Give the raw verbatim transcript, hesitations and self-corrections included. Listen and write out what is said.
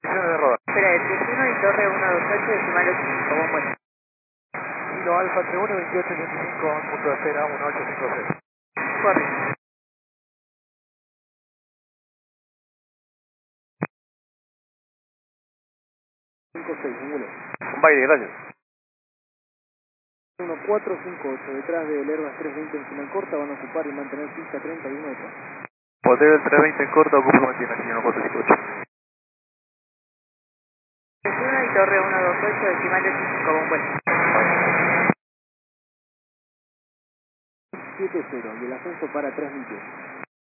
de roda. Espera, de treinta y uno y torre ciento veintiocho, decimal ochenta y cinco, buen vuelo. Kilo Alfa treinta y uno veintiocho ochenta y cinco, punto de espera uno ocho cinco cero. Corre. cinco seis, un vuelo. Un baile, gracias. uno cuatro cinco ocho, detrás del Airbus trescientos veinte en final corta, van a ocupar y mantener pista treinta y uno detrás. Poder el trescientos veinte en corta, ocupo mantiene, señor cuatro cinco ocho. treinta y uno y torre ciento veintiocho, decimal ochenta y cinco, buen vuelo. siete cero, y el ascenso para tres mil pies.